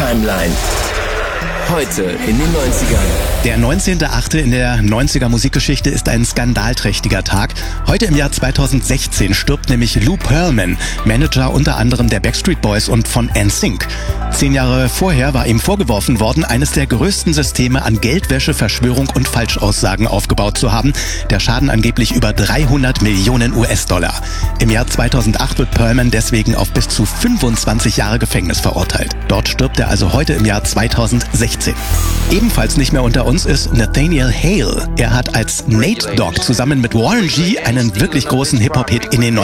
Timeline. Heute in den 90ern. Der 19.8. in der 90er Musikgeschichte ist ein skandalträchtiger Tag. Heute im Jahr 2016 stirbt nämlich Lou Pearlman, Manager unter anderem der Backstreet Boys und von NSYNC. 10 Jahre vorher war ihm vorgeworfen worden, eines der größten Systeme an Geldwäsche, Verschwörung und Falschaussagen aufgebaut zu haben. Der Schaden angeblich über 300 Millionen US-Dollar. Im Jahr 2008 wird Pearlman deswegen auf bis zu 25 Jahre Gefängnis verurteilt. Dort stirbt er also heute im Jahr 2016. Ebenfalls nicht mehr unter uns ist Nathaniel Hale. Er hat als Nate Dogg zusammen mit Warren G einen wirklich großen Hip-Hop-Hit in den